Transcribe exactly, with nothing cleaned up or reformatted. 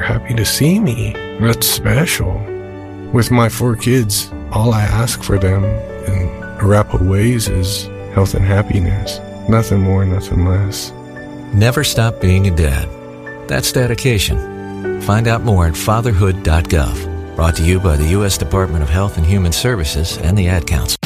happy to see me. That's special. With my four kids, all I ask for them in a wrap of ways is health and happiness. Nothing more, nothing less. Never stop being a dad. That's dedication. Find out more at fatherhood dot gov. Brought to you by the U S Department of Health and Human Services and the Ad Council.